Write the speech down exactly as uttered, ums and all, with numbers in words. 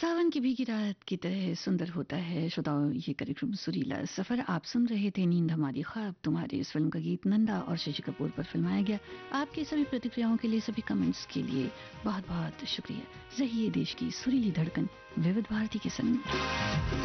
सावन की भीगी रात की तरह सुंदर होता है श्रोताओं ये कार्यक्रम सुरीला सफर। आप सुन रहे थे नींद हमारी ख्वाब तुम्हारे। इस फिल्म का गीत नंदा और शशि कपूर पर फिल्माया गया। आपकी सभी प्रतिक्रियाओं के लिए, सभी कमेंट्स के लिए बहुत बहुत शुक्रिया। रहिए देश की सुरीली धड़कन विविध भारती के संग।